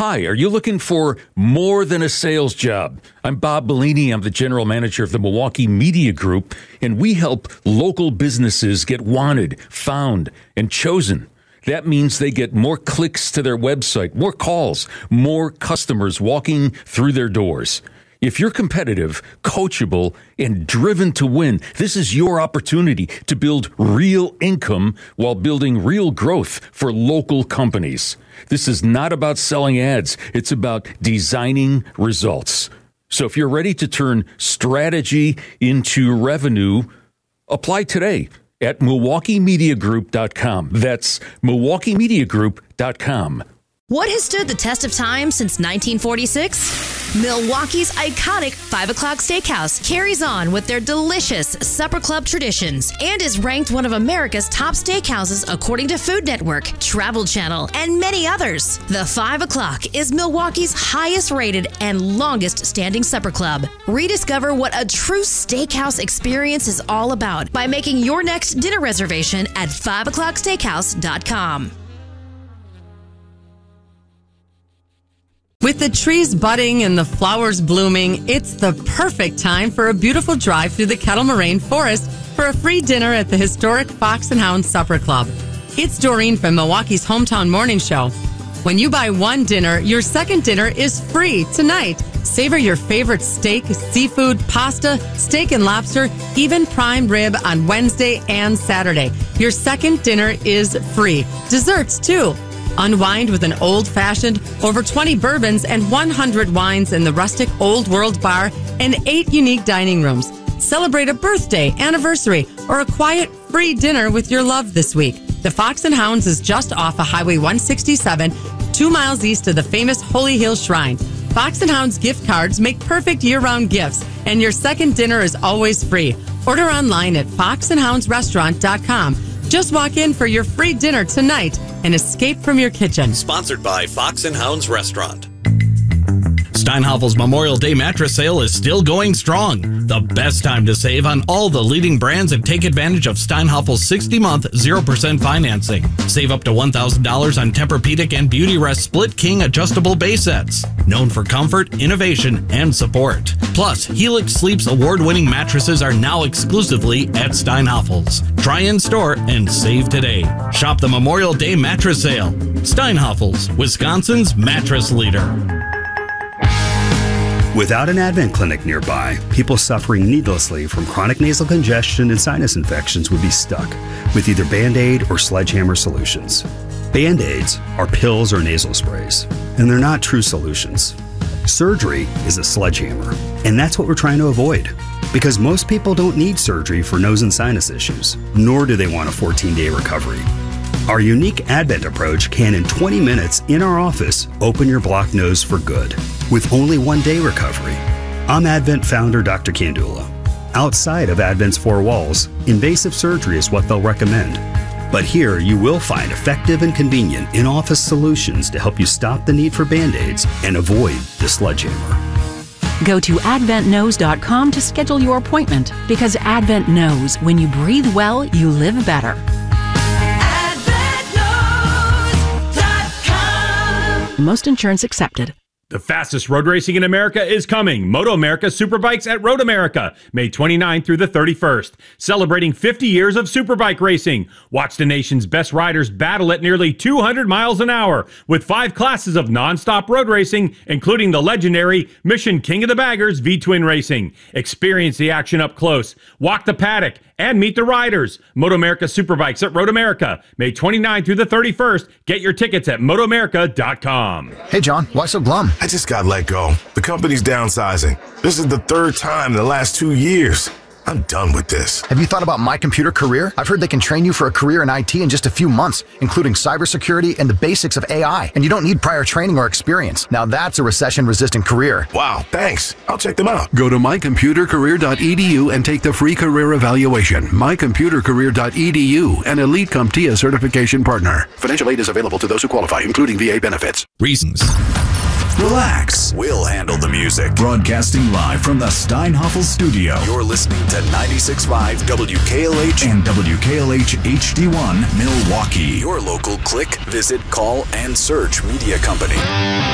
Hi, are you looking for more than a sales job? I'm Bob Bellini. I'm the general manager of the Milwaukee Media Group, and we help local businesses get wanted, found, and chosen. That means they get more clicks to their website, more calls, more customers walking through their doors. If you're competitive, coachable, and driven to win, this is your opportunity to build real income while building real growth for local companies. This is not about selling ads. It's about designing results. So if you're ready to turn strategy into revenue, apply today at MilwaukeeMediaGroup.com. That's MilwaukeeMediaGroup.com. What has stood the test of time since 1946? Milwaukee's iconic 5 o'clock steakhouse carries on with their delicious supper club traditions and is ranked one of America's top steakhouses according to Food Network, Travel Channel, and many others. The 5 o'clock is Milwaukee's highest rated and longest standing supper club. Rediscover what a true steakhouse experience is all about by making your next dinner reservation at 5o'clocksteakhouse.com. With the trees budding and the flowers blooming, it's the perfect time for a beautiful drive through the Kettle Moraine Forest for a free dinner at the historic Fox and Hound Supper Club. It's Doreen from Milwaukee's Hometown Morning Show. When you buy one dinner, your second dinner is free tonight. Savor your favorite steak, seafood, pasta, steak and lobster, even prime rib on Wednesday and Saturday. Your second dinner is free. Desserts, too. Unwind with an old-fashioned, over 20 bourbons and 100 wines in the rustic Old World Bar and 8 unique dining rooms. Celebrate a birthday, anniversary, or a quiet, free dinner with your love this week. The Fox and Hounds is just off of Highway 167, 2 miles east of the famous Holy Hill Shrine. Fox and Hounds gift cards make perfect year-round gifts, and your second dinner is always free. Order online at foxandhoundsrestaurant.com. Just walk in for your free dinner tonight and escape from your kitchen. Sponsored by Fox and Hounds Restaurant. Steinhaffel's Memorial Day mattress sale is still going strong. The best time to save on all the leading brands and take advantage of Steinhaffel's 60-month 0% financing. Save up to $1,000 on Tempur-Pedic and Beautyrest Split King adjustable base sets. Known for comfort, innovation, and support. Plus, Helix Sleep's award-winning mattresses are now exclusively at Steinhaffel's. Try in store and save today. Shop the Memorial Day mattress sale. Steinhaffel's, Wisconsin's mattress leader. Without an Advent clinic nearby, people suffering needlessly from chronic nasal congestion and sinus infections would be stuck with either Band-Aid or Sledgehammer solutions. Band-Aids are pills or nasal sprays, and they're not true solutions. Surgery is a sledgehammer, and that's what we're trying to avoid. Because most people don't need surgery for nose and sinus issues, nor do they want a 14-day recovery. Our unique Advent approach can, in 20 minutes in our office, open your blocked nose for good, with only 1-day recovery. I'm Advent founder Dr. Kandula. Outside of Advent's 4 walls, invasive surgery is what they'll recommend. But here, you will find effective and convenient in-office solutions to help you stop the need for Band-Aids and avoid the sledgehammer. Go to adventknows.com to schedule your appointment, because Advent knows when you breathe well, you live better. Most insurance accepted. The fastest road racing in America is coming. Moto America Superbikes at Road America, May 29th through the 31st. Celebrating 50 years of superbike racing. Watch the nation's best riders battle at nearly 200 miles an hour with 5 classes of non-stop road racing, including the legendary Mission King of the Baggers V-Twin Racing. Experience the action up close. Walk the paddock and meet the riders. Moto America Superbikes at Road America, May 29th through the 31st. Get your tickets at MotoAmerica.com. Hey, John, why so glum? I just got let go. The company's downsizing. This is the 3rd time in the last 2 years. I'm done with this. Have you thought about My Computer Career? I've heard they can train you for a career in IT in just a few months, including cybersecurity and the basics of AI. And you don't need prior training or experience. Now that's a recession-resistant career. Wow, thanks. I'll check them out. Go to mycomputercareer.edu and take the free career evaluation. mycomputercareer.edu, an Elite CompTIA certification partner. Financial aid is available to those who qualify, including VA benefits. Reasons. Relax. We'll handle the music. Broadcasting live from the Steinhaffel studio. You're listening to 96.5 WKLH and WKLH HD1 Milwaukee. Your local click, visit, call, and search media company.